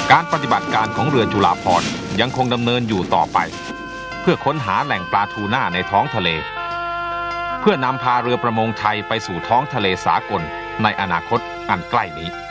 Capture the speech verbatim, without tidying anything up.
การปฏิบัติการของเรือจุฬาภรณ์ยังคงดำเนินอยู่ต่อไปเพื่อค้นหาแหล่งปลาทูน่าในท้องทะเลเพื่อนำพาเรือประมงไทยไปสู่ท้องทะเลสากลในอนาคตอันใกล้นี้